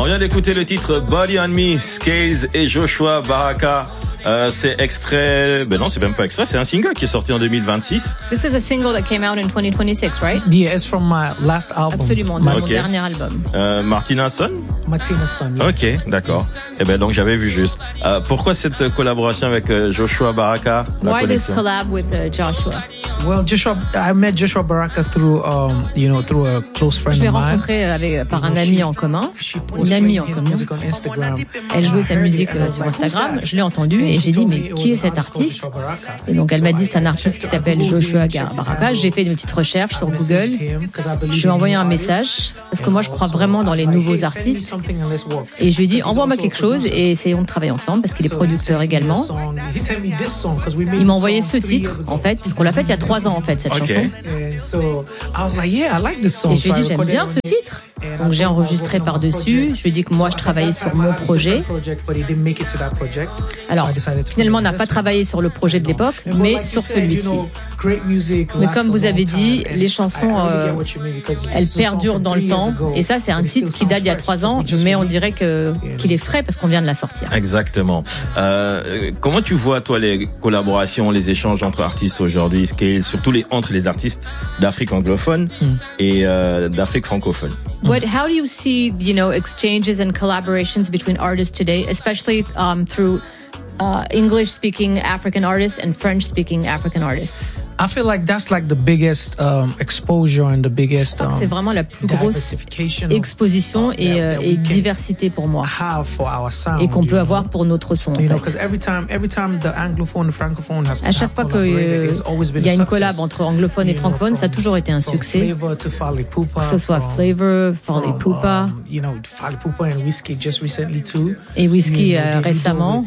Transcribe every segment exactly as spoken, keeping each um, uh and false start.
On vient d'écouter le titre Body on Me, Scales et Joshua Baraka. Euh, c'est extrait, ben non, c'est même pas extrait, c'est un single qui est sorti en deux mille vingt-six. This is a single that came out in twenty twenty-six, right? Yeah, it's from my last album. Absolument, de Okay. mon dernier album. Euh, Martina Son? Martina Son. Yeah. Ok, d'accord. Eh ben donc j'avais vu juste. Euh, pourquoi cette collaboration avec euh, Joshua Baraka? La Why this connexion? collab with uh, Joshua? Well, Joshua, I met Joshua Baraka through, um, you know, through a close friend Je l'ai of mine. rencontré avec, par un ami en commun, She was une amie playing en his commun. music on Instagram. Elle jouait sa musique euh, sur Instagram, je l'ai entendue et j'ai dit mais qui est cet artiste? Et donc elle m'a dit c'est un artiste qui s'appelle Joshua Baraka. J'ai fait une petite recherche sur Google, je lui ai envoyé un message parce que moi je crois vraiment dans les nouveaux artistes et je lui ai dit envoie-moi quelque chose et essayons de travailler ensemble parce qu'il est producteur également. Il m'a envoyé ce titre en fait parce qu'on l'a fait il y a trois ans en fait cette Ok. chanson. Et je lui ai dit j'aime bien ce titre. Donc j'ai enregistré par-dessus, je lui ai dit que moi je travaillais sur mon projet. Alors finalement on n'a pas travaillé sur le projet de l'époque, mais sur celui-ci. Mais comme vous avez dit, les chansons, euh, elles perdurent dans le temps. Et ça, c'est un titre qui date d'il y a trois ans, mais on dirait que qu'il est frais parce qu'on vient de la sortir. Exactement. Euh, comment tu vois, toi, les collaborations, les échanges entre artistes aujourd'hui, Scales, surtout les, entre les artistes d'Afrique anglophone mm. et euh, d'Afrique francophone? What, how do you see, you know, exchanges and collaborations between artists today, especially um, through uh, English-speaking African artists and French-speaking African artists? I feel like that's like the biggest um, exposure and the biggest. Um, c'est vraiment la plus grosse exposition et, euh, et diversité pour moi. Et qu'on peut avoir pour notre son. En fait. À chaque fois qu'il euh, y a une collab entre anglophone et francophone, ça a toujours été un succès. Que ce soit Flavor, Fally Ipupa. Et Whiskey euh, récemment.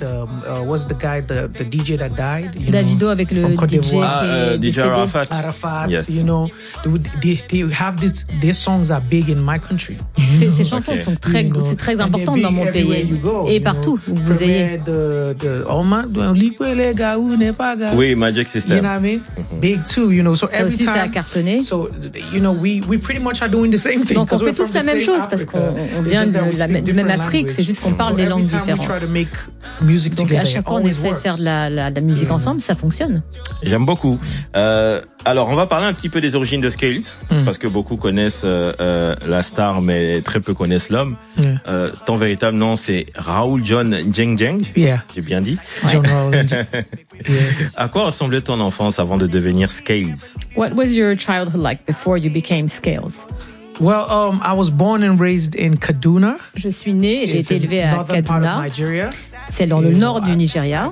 Davido avec le D J ah, qui est D J Arafat. Arafat, yes. You know, they, they have this, their songs are big in my country. Ces, ces chansons okay. sont très, c'est très important dans mon pays et partout où vous ayez. Oui, Magic System. You know what I mean? Mm-hmm. Big too, you know. So ça every aussi, time, ça a cartonné. So, you know, we we pretty much are doing the same thing. Donc on fait tous la même chose parce qu'on on vient de la du même Afrique, c'est juste qu'on parle so des langues différentes. Donc à chaque fois on essaie de faire de la, la, de la musique mm. ensemble, ça fonctionne. J'aime beaucoup. Euh, alors, on va parler un petit peu des origines de Scales, mm. parce que beaucoup connaissent euh, euh, la star, mais très peu connaissent l'homme. Yeah. Euh, ton véritable nom, c'est Raoul John Jeng Jeng. Yeah. J'ai bien dit. Ouais. John Raoul. Yeah. À quoi ressemblait ton enfance avant de devenir Scales? What was your childhood like before you became Scales? Well, um, I was born and raised in Kaduna. Je suis né et j'ai été élevé à Kaduna. C'est dans le nord du Nigeria.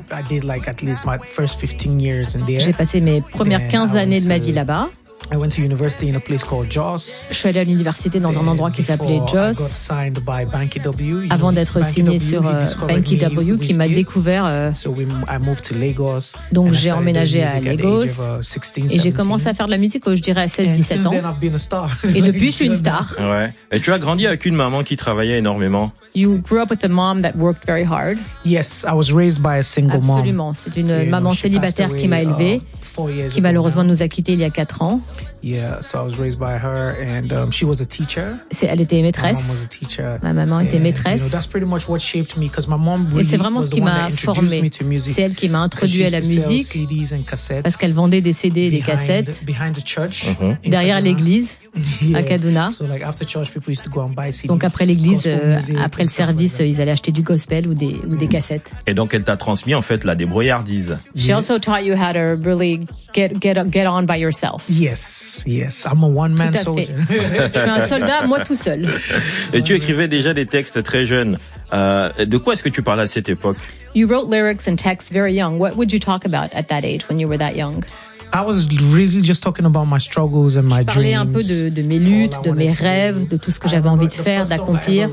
J'ai passé mes premières quinze années de ma vie là-bas. I went to university in a place called Jos. Je suis allé à l'université dans un endroit qui s'appelait Jos. Avant d'être signé sur euh, Banky W, qui m'a découvert. Euh, so we, I moved to Lagos. Donc j'ai emménagé à Lagos et j'ai commencé à faire de la musique, je dirais à seize dix-sept ans. Et depuis, je suis une star. Ouais. Et tu as grandi avec une maman qui travaillait énormément. You grew up with a mom that worked very hard. Yes, I was raised by a single mom. Absolument, c'est une you maman know, célibataire qui m'a élevée, uh, qui malheureusement nous a quittés il y a quatre ans. Yeah, so I was raised by her, and um, she was a teacher. C'est, elle était maîtresse. My mom was a teacher. Ma maman était maîtresse. You know, that's pretty much what shaped me, because my mom really Et c'est vraiment was ce the qui one m'a that formé. introduced me to music. C'est elle qui m'a introduit à la musique, C Ds and cassettes parce qu'elle vendait des C D et des cassettes behind the church, mm-hmm. derrière l'église. Yeah. À Kaduna. So like after church, people used to go and buy C Ds, donc après l'église, euh, après le service, like ils allaient acheter du gospel ou des ou des cassettes. Et donc elle t'a transmis en fait la débrouillardise. She also taught you how to really get get get on by yourself. Yes, yes, I'm a one man soldier. Je suis un soldat, moi tout seul. Et tu écrivais déjà des textes très jeunes. Euh, de quoi est-ce que tu parlais à cette époque? You wrote lyrics and texts very young. What would you talk about at that age when you were that young? I was really just talking about my struggles and my Je parlais dreams. un peu de, de mes luttes, de mes rêves, de tout ce que j'avais envie de faire, d'accomplir.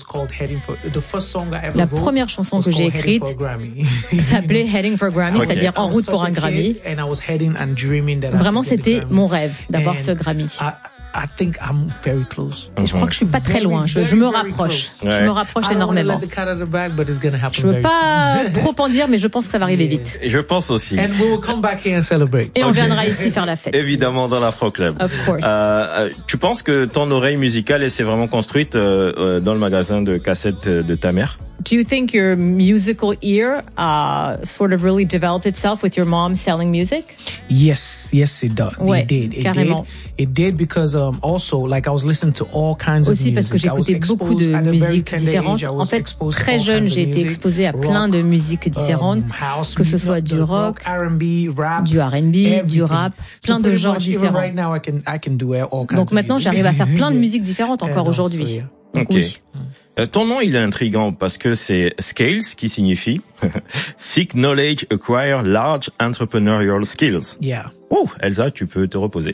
La première chanson que j'ai écrite s'appelait Heading for Grammy, okay. C'est-à-dire En route pour un Grammy. Vraiment, c'était mon rêve d'avoir ce Grammy. I think I'm very close. Et je crois que je suis pas très loin. Je, je me rapproche. Ouais. Je me rapproche énormément. Je veux pas trop en dire, mais je pense que ça va arriver vite. Et je pense aussi. And we will come back here and celebrate. Et on okay. viendra ici faire la fête. Évidemment dans l'Afro Club. Of course. Euh, tu penses que ton oreille musicale, elle s'est vraiment construite euh, dans le magasin de cassettes de ta mère? Do you think your musical ear uh, sort of really developed itself with your mom selling music? Yes, yes, it does. Ouais, it did. It carrément. did. It did because um, also, like, I was listening to all kinds Aussi of music. parce que j'écoutais beaucoup de musiques différentes. En fait, très jeune, j'ai été exposée à plein de musiques différentes, um, que ce soit du rock, R and B, rap, du R and B, du rap, plein so de genres différents. Right now I can, I can do all kinds Donc maintenant, j'arrive à faire plein de musiques différentes encore aujourd'hui. So, yeah. Ok. Oui. Euh, ton nom, il est intriguant parce que c'est Scales qui signifie Seek Knowledge, Acquire Large Entrepreneurial Skills. Yeah. Oh, Elsa, tu peux te reposer.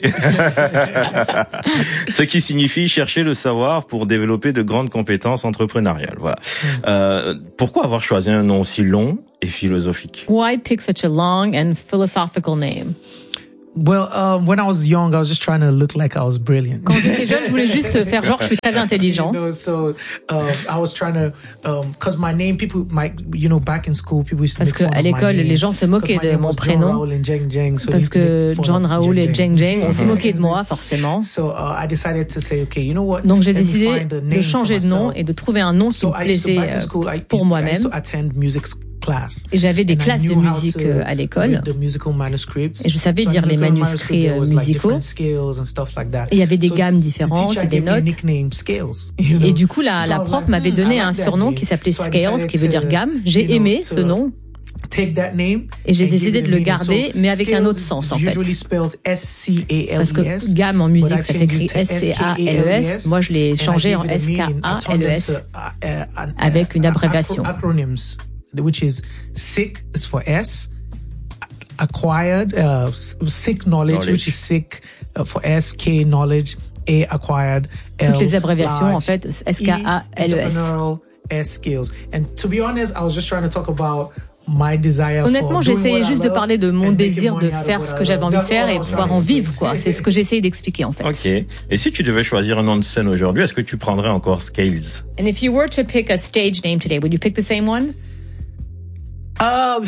Ce qui signifie chercher le savoir pour développer de grandes compétences entrepreneuriales. Voilà. Euh, pourquoi avoir choisi un nom aussi long et philosophique? Why pick such a long and philosophical name? Well, um, when I was young, I was just trying to look like I was brilliant. Quand j'étais jeune, je voulais juste faire genre je suis très intelligent. You know, so um, I was trying to, um, cause my name, people, my, you know, back in school, people used to Parce que à l'école, les gens se moquaient de mon prénom. Parce que John Raoul et Jeng Jeng, on se moquait de moi forcément. So uh, I decided to say, okay, you know what? Donc j'ai décidé de changer de nom et de trouver un nom qui me plaisait euh, pour moi-même. Et j'avais des classes de musique à l'école. Et je savais lire les manuscrits musicaux. Et il y avait des gammes différentes, des notes. Et du coup, la, la prof m'avait donné un surnom qui s'appelait Scales, qui veut dire gamme. J'ai aimé ce nom. Et j'ai décidé de le garder, mais avec un autre sens, en fait. Parce que gamme en musique, ça s'écrit S C A L E S. Moi, je l'ai changé en S K A L E S avec une abréviation. Which is sick is for S, acquired, uh, sick knowledge, knowledge, which is sick uh, for S, K knowledge, A acquired, L, toutes les abréviations large, en fait, S K A L E S. S skills. And to be honest, I was just trying to talk about my desire. Honnêtement, j'essayais juste de parler de mon désir de faire ce que j'avais envie de faire et pouvoir en vivre, quoi. C'est ce que j'essayais d'expliquer, en fait. Ok. Et si tu devais choisir un nom de scène aujourd'hui, est-ce que tu prendrais encore Scales? And if you were to pick a stage name today, would you pick the same one? Um,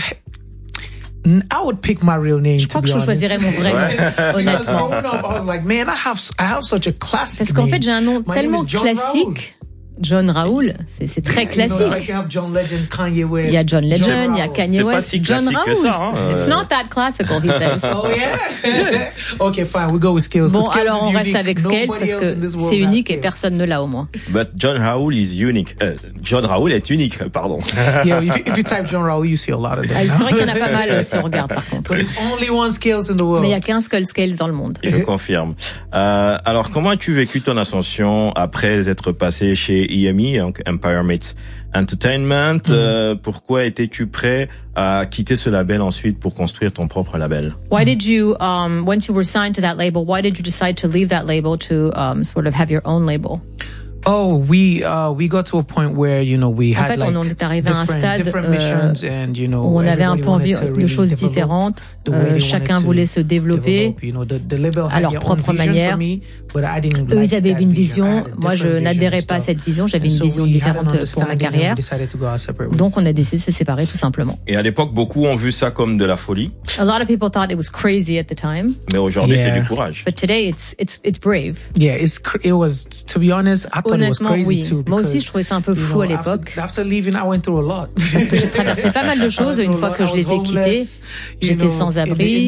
I would pick my real name. Je crois que je choisirais mon vrai nom, honnêtement. I was like, man, I have, I have such a classic Parce qu'en fait, j'ai un nom tellement classique. John Raoul, c'est, c'est très classique. Il y a John Legend, il y a Kanye West. C'est pas si John classique Raoul. que ça, hein. It's not that classical, he says. Oh yeah. Okay, fine, we go with Scales. Bon, alors on reste avec Scales parce que c'est unique et personne ne l'a au moins. But John Raoul is unique. Uh, John Raoul est unique, pardon. Yeah, if you, if you type John Raoul, you see a lot of them. Ah, c'est vrai qu'il y en a pas mal si on regarde par contre. But there's only one Scales in the world. Mais il y a qu'un seul Scales dans le monde. Je confirme. Euh, alors, comment as-tu vécu ton ascension après être passé chez E M I, donc Empire Meets Entertainment? Mm. Euh, pourquoi étais-tu prêt à quitter ce label ensuite pour construire ton propre label? Why did you, um, once you were signed to that label, why did you decide to leave that label to um, sort of have your own label? Oh, we uh, we got to a point where you know we had en fait, like on est arrivé à un stade euh, and, you know, où on avait un peu envie de really choses différentes. Euh, chacun voulait se développer you know, the, the label à leur propre manière. Me, Eux, like ils avaient une vision. Moi, je n'adhérais pas à cette vision. J'avais une so vision différente pour ma carrière. Donc, on a décidé de se séparer tout simplement. Et à l'époque, beaucoup ont vu ça comme de la folie. A lot of people thought it was crazy at the time. Mais aujourd'hui, yeah. c'est du courage. But today, it's it's it's brave. Yeah, it's it was to be honest, I thought it was crazy oui. too. Moi aussi, je trouvais ça un peu fou à l'époque. After, after leaving, I went through a lot. Parce que j'ai traversé pas mal de choses une fois que je les ai quittées. J'étais sans abri.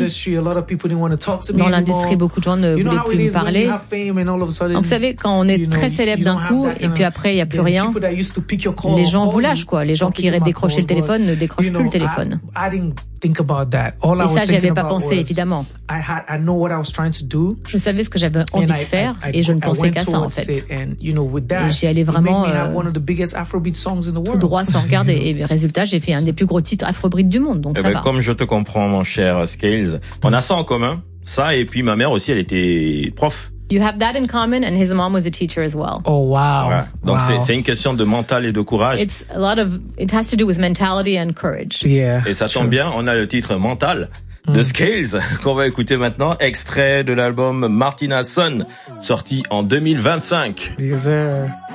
Dans l'industrie, beaucoup de gens ne voulaient plus me parler. Donc, vous savez, quand on est très célèbre d'un coup et puis après il y a plus rien, les gens vous lâchent quoi. Les gens qui iraient décrocher le téléphone ne décrochent plus le téléphone. Et ça, j'y avais pas pensé évidemment. Je savais ce que j'avais envie de faire et je ne pensais qu'à ça en fait. Et j'y allais vraiment euh, tout droit sans regarder. Et résultat, j'ai fait un des plus gros titres afrobeat du monde. Donc eh ça ben, va. Comme je te comprends, mon cher Scales, on a ça en commun. Ça et puis ma mère aussi, elle était prof. You have that in common, and his mom was a teacher as well. Oh wow! Ouais. Donc wow. c'est c'est une question de mental et de courage. It's a lot of it has to do with mentality and courage. Yeah. Et ça tombe bien, on a le titre mental. The Scales, qu'on va écouter maintenant, extrait de l'album Martina Son, sorti en deux mille vingt-cinq. Yes, sir.